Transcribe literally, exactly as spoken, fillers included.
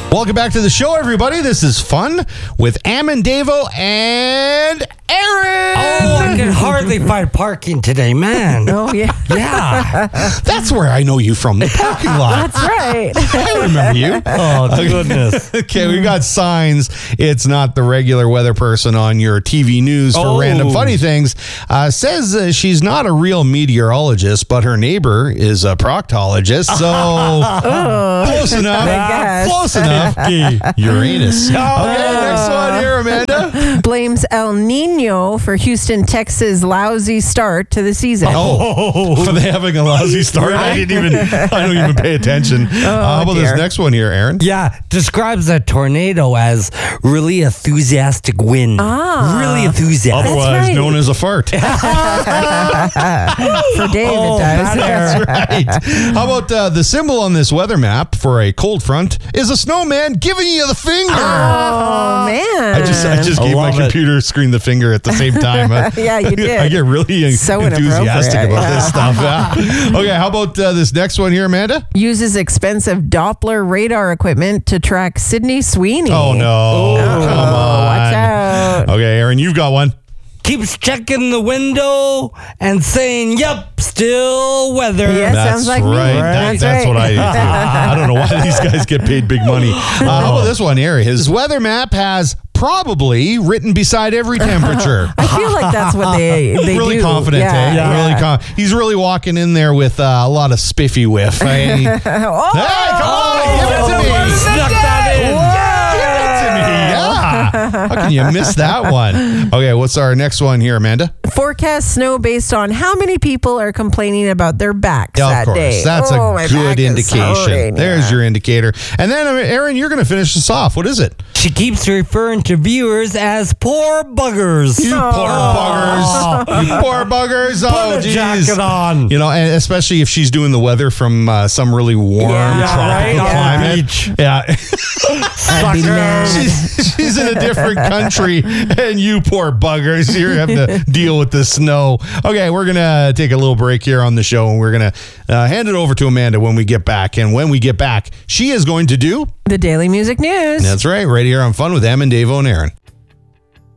Welcome back to the show, everybody. This is Fun with Ammon, Davo, and Aaron. Oh, I can hardly find parking today, man. Oh, yeah. Yeah. That's where I know you from, the parking lot. That's right. I remember you. Oh, goodness. Okay, we got signs. It's not the regular weather person on your T V news for Oh. random funny things. Uh, says uh, she's not a real meteorologist, but her neighbor is a proctologist. So close enough. guess. Close enough. Uranus. Okay, next one here, Amanda. Blames El Nino for Houston, Texas' lousy start to the season. Oh, for they having a lousy start? I didn't even. I don't even pay attention. uh, how about dear. this next one here, Aaron? Yeah, describes a tornado as really enthusiastic wind. Ah. Really enthusiastic. Otherwise right. known as a fart. For Dave, Oh, it does. that Right. How about uh, the symbol on this weather map for a cold front is a snowman giving you the finger. Oh, man. I just I just I gave my love it. computer screen the finger at the same time. Uh, Yeah, you did. I get really So enthusiastic inappropriate, about yeah. this stuff. Yeah. Okay, how about uh, this next one here, Amanda? Uses expensive Doppler radar equipment to track Sydney Sweeney. Oh, no. Come on. Watch out. Okay, Aaron, you've got one. Keeps checking the window and saying, yep, still weather. Yes. That That's sounds like right. me. That- That's that's right. what I do too. I don't know why these guys get paid big money. Uh, how about this one here? His weather map has probably written beside every temperature. I feel like that's what they, they really do. confident, yeah, eh? yeah. Really com- He's really walking in there with uh, a lot of spiffy whiff. eh? He- hey, come Oh, on, give it to me. Snuck that in. Give it to me. Yeah. How can you miss that one? Okay, what's our next one here, Amanda? Forecast snow based on how many people are complaining about their backs Yeah, that of course. day. That's Oh, a my good back is indication. hurting, There's yeah. your indicator. And then, uh, Aaron, you're going to finish this off. What is it? She keeps referring to viewers as poor buggers. You poor buggers. You poor buggers. Oh, Put a geez. jacket on. You know, and especially if she's doing the weather from uh, some really warm Yeah, tropical right? climate. Beach. Yeah. I'd be mad. she's, she's in a different country, and you poor buggers, you're having to deal with the snow. Okay, we're going to take a little break here on the show, and we're going to uh, hand it over to Amanda when we get back. And when we get back, she is going to do... The Daily Music News. That's right, right here on Fun with Em and Davo and Aaron.